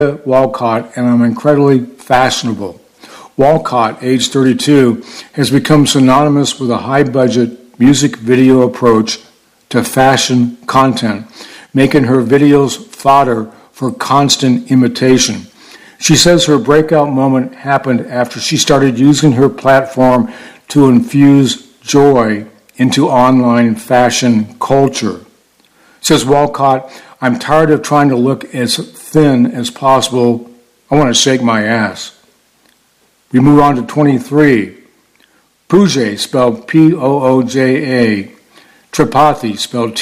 Walcott, and I'm incredibly fashionable. Walcott, age 32, has become synonymous with a high-budget music video approach to fashion content, making her videos fodder for constant imitation. She says her breakout moment happened after she started using her platform to infuse joy into online fashion culture. Says Walcott, I'm tired of trying to look as thin as possible. I want to shake my ass. We move on to 23. Pooja, spelled Pooja, Tripathi, spelled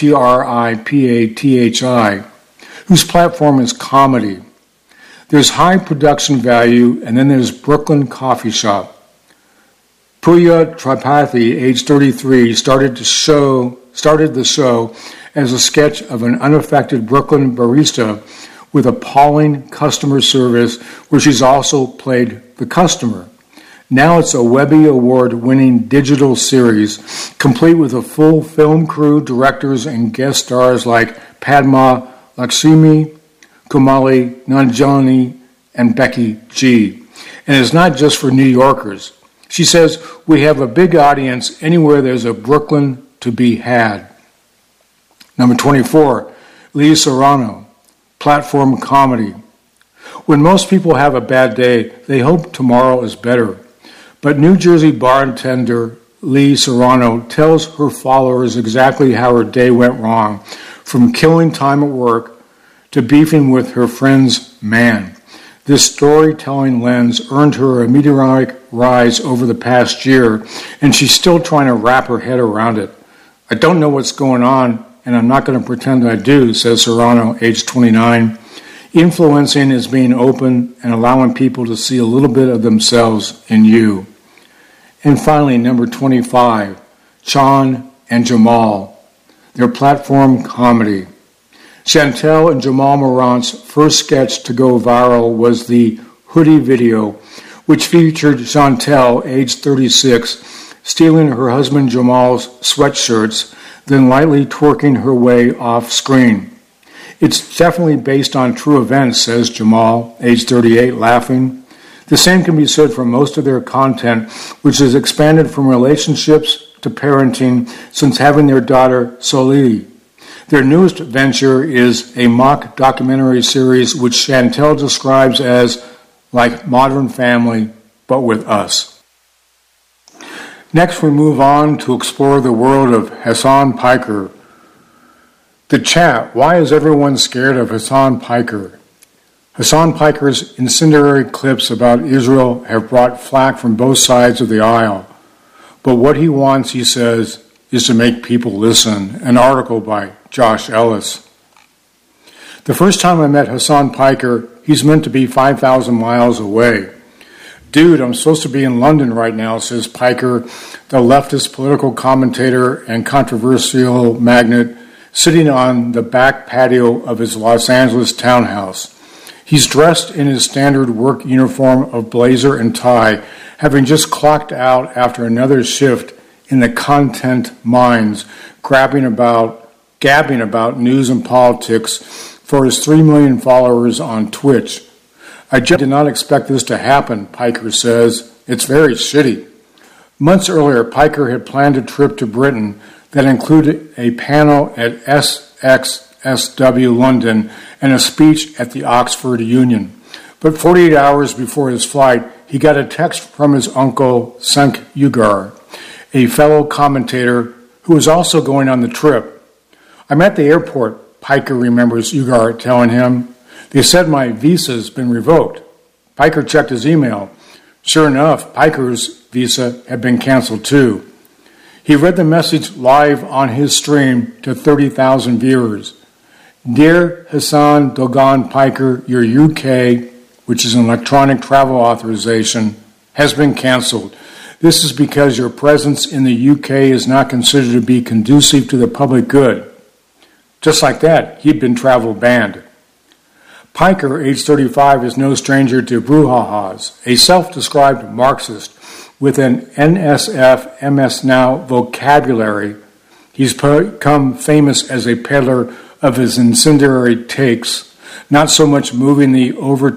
Tripathi, whose platform is comedy. There's high production value, and then there's Brooklyn Coffee Shop. Pooja Tripathi, age 33, started the show as a sketch of an unaffected Brooklyn barista with appalling customer service, where she's also played the customer. Now it's a Webby Award-winning digital series, complete with a full film crew, directors, and guest stars like Padma Lakshmi, Kumali Nanjiani, and Becky G. And it's not just for New Yorkers. She says, we have a big audience anywhere there's a Brooklyn to be had. Number 24, Lee Serrano, platform comedy. When most people have a bad day, they hope tomorrow is better. But New Jersey bartender Lee Serrano tells her followers exactly how her day went wrong, from killing time at work to beefing with her friend's man. This storytelling lens earned her a meteoric rise over the past year, and she's still trying to wrap her head around it. I don't know what's going on, and I'm not going to pretend I do, says Serrano, age 29. Influencing is being open and allowing people to see a little bit of themselves in you. And finally, number 25, Sean and Jamal, their platform comedy. Chantel and Jamal Morant's first sketch to go viral was the Hoodie video, which featured Chantel, age 36, stealing her husband Jamal's sweatshirts, then lightly twerking her way off screen. It's definitely based on true events, says Jamal, age 38, laughing. The same can be said for most of their content, which has expanded from relationships to parenting since having their daughter, Soleil. Their newest venture is a mock documentary series which Chantel describes as like Modern Family, but with us. Next, we move on to explore the world of Hasan Piker. The chat, why is everyone scared of Hasan Piker? Hasan Piker's incendiary clips about Israel have brought flack from both sides of the aisle. But what he wants, he says, is to make people listen. An article by Josh Ellis. The first time I met Hasan Piker, he's meant to be 5,000 miles away. Dude, I'm supposed to be in London right now, says Piker, the leftist political commentator and controversial magnate, sitting on the back patio of his Los Angeles townhouse. He's dressed in his standard work uniform of blazer and tie, having just clocked out after another shift in the content mines, gabbing about news and politics for his 3 million followers on Twitch. I just did not expect this to happen, Piker says. It's very shitty. Months earlier, Piker had planned a trip to Britain that included a panel at SXSW London and a speech at the Oxford Union. But 48 hours before his flight, he got a text from his uncle, Cenk Uygur, a fellow commentator who was also going on the trip. I'm at the airport, Piker remembers Uygur telling him. They said my visa's been revoked. Piker checked his email. Sure enough, Piker's visa had been canceled too. He read the message live on his stream to 30,000 viewers. Dear Hasan Dogan Piker, your UK, which is an electronic travel authorization, has been canceled. This is because your presence in the UK is not considered to be conducive to the public good. Just like that, he'd been travel banned. Piker, age 35, is no stranger to brouhahas, a self-described Marxist with an NSF, MS Now vocabulary. He's become famous as a peddler of his incendiary takes, not so much moving the over